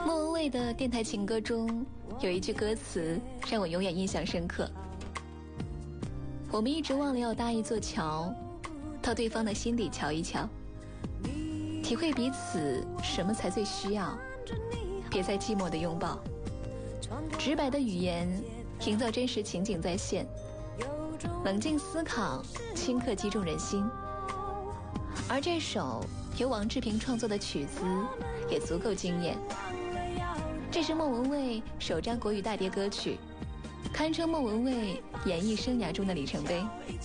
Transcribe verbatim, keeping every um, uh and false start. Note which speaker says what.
Speaker 1: 莫文蔚的电台情歌中有一句歌词让我永远印象深刻，我们一直忘了要搭一座桥，到对方的心底瞧一瞧，体会彼此什么才最需要，别再寂寞的拥抱。直白的语言营造真实情景再现，冷静思考顷刻击中人心。而这首由王志平创作的曲子也足够惊艳，这是莫文蔚首张国语大碟歌曲，堪称莫文蔚演艺生涯中的里程碑。